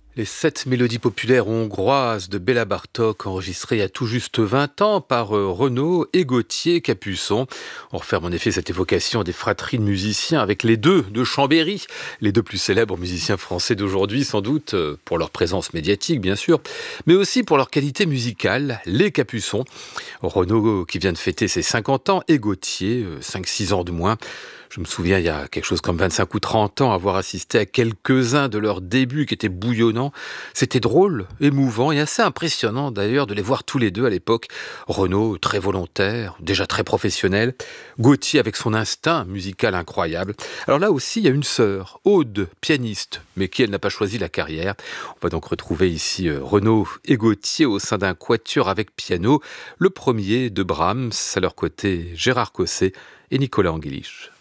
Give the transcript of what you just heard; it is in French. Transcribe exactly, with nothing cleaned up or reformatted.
Les sept mélodies populaires hongroises de Béla Bartók, enregistrées il y a tout juste vingt ans par euh, Renaud et Gauthier Capuçon. On referme en effet cette évocation des fratries de musiciens avec les deux de Chambéry, les deux plus célèbres musiciens français d'aujourd'hui, sans doute, euh, pour leur présence médiatique bien sûr, mais aussi pour leur qualité musicale, les Capuçons. Renaud qui vient de fêter ses cinquante ans et Gauthier, euh, cinq six ans de moins. Je me souviens, il y a quelque chose comme vingt-cinq ou trente ans, avoir assisté à quelques-uns de leurs débuts qui étaient bouillonnants. C'était drôle, émouvant et assez impressionnant d'ailleurs de les voir tous les deux à l'époque. Renaud, très volontaire, déjà très professionnel. Gauthier avec son instinct musical incroyable. Alors là aussi, il y a une sœur, Aude, pianiste, mais qui, elle, n'a pas choisi la carrière. On va donc retrouver ici euh, Renaud et Gauthier au sein d'un quatuor avec piano. Le premier de Brahms, à leur côté Gérard Cosset et Nicolas Angelich.